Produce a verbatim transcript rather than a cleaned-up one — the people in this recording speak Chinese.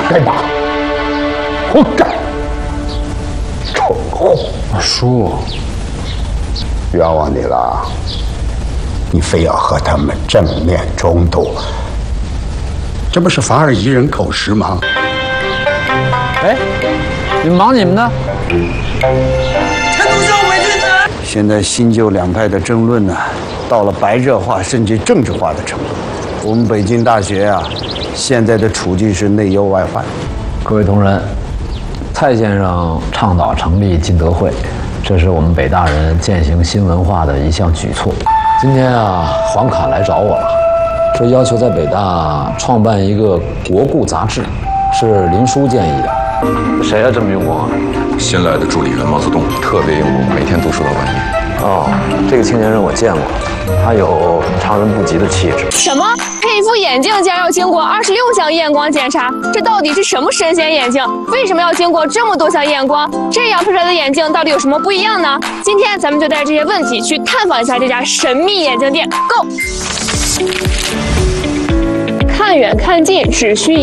该打，活该！臭货！ 叔， 冤枉你了，你非要和他们正面冲突，这不是反而贻人口实吗？ 哎，你们忙你们的。 陈独秀伪君子！ 现在新旧两派的争论呢、啊，到了白热化甚至政治化的程度。我们北京大学啊，现在的处境是内忧外患。 各位同仁，蔡先生倡导成立进德会，这是我们北大人践行新文化的一项举措。今天啊，黄侃来找我了，说要求在北大创办一个国故杂志，是林叔建议的。谁啊，这么用功啊？ 新来的助理员毛泽东特别用功，每天读书到半夜。 哦，这个青年人我见过，他有常人不及的气质。 什么？配一副眼镜竟然要经过二十六项验光检查？这到底是什么神仙眼镜？为什么要经过这么多项验光？这样配出来的眼镜到底有什么不一样呢？今天咱们就带着这些问题去探访一下这家神秘眼镜店。Go！ 看远看近只需